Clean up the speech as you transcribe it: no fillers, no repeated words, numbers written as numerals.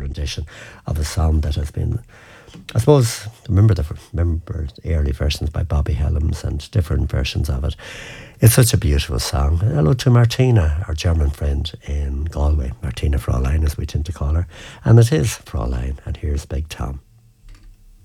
rendition of a song that has been, I suppose, remember the early versions by Bobby Helms and different versions of it. It's such a beautiful song. Hello to Martina, our German friend in Galway. Martina Fraulein, as we tend to call her. And it is Fraulein, and here's Big Tom.